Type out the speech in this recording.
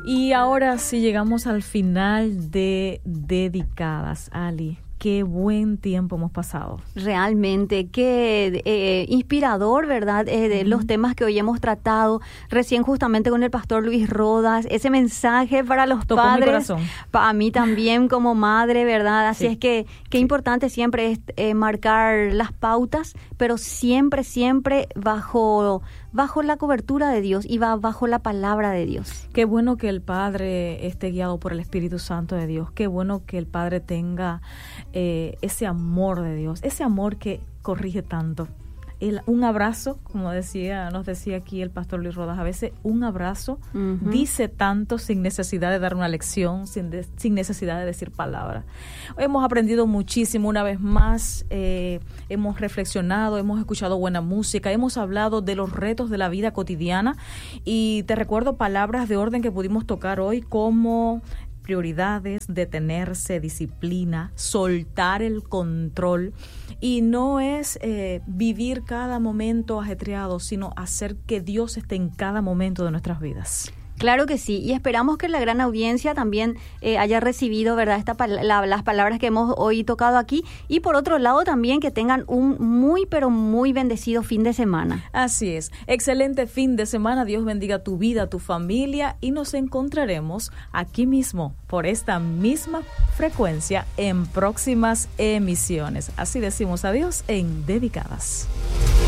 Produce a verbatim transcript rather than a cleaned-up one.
Y ahora sí llegamos al final de Dedicadas, Ali. Qué buen tiempo hemos pasado. Realmente, qué eh, inspirador, ¿verdad? Eh, de uh-huh. Los temas que hoy hemos tratado, recién justamente con el pastor Luis Rodas, ese mensaje para los Tocó padres, mi corazón. Para mí también como madre, ¿verdad? Así sí. es que qué sí. importante siempre es eh, marcar las pautas, pero siempre, siempre bajo... bajo la cobertura de Dios y va bajo la palabra de Dios. Qué bueno que el Padre esté guiado por el Espíritu Santo de Dios. Qué bueno que el Padre tenga eh, ese amor de Dios, ese amor que corrige tanto. El, un abrazo, como decía, nos decía aquí el pastor Luis Rodas, a veces un abrazo uh-huh. dice tanto sin necesidad de dar una lección, sin, de, sin necesidad de decir palabras. Hoy hemos aprendido muchísimo una vez más, eh, hemos reflexionado, hemos escuchado buena música, hemos hablado de los retos de la vida cotidiana y te recuerdo palabras de orden que pudimos tocar hoy como prioridades, detenerse, disciplina, soltar el control. Y no es eh, vivir cada momento ajetreado, sino hacer que Dios esté en cada momento de nuestras vidas. Claro que sí, y esperamos que la gran audiencia también eh, haya recibido, ¿verdad?, esta, la, las palabras que hemos hoy tocado aquí, y por otro lado también que tengan un muy, pero muy bendecido fin de semana. Así es, excelente fin de semana, Dios bendiga tu vida, tu familia, y nos encontraremos aquí mismo, por esta misma frecuencia, en próximas emisiones. Así decimos adiós en Dedicadas.